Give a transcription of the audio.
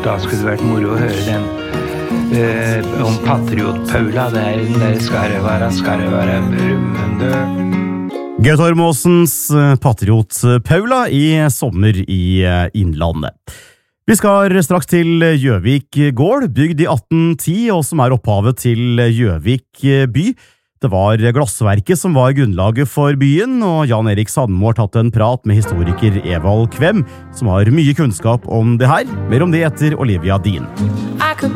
da skulle det vært moro å høre den om Patriot-Paula. Der skal det være brummende. Gaute Ormåsens Patriot-Paula i Sommer i Innlandet. Vi skal straks til Gjøvik gård, bygd i 1810, og som opphavet til Gjøvik by. Det var glassverket som var grunnlaget for byen, og Jan Erik Sandmo har tatt en prat med historiker Evald Kvem, som har mye kunnskap om det her. Mer om det etter Olivia Dean. I could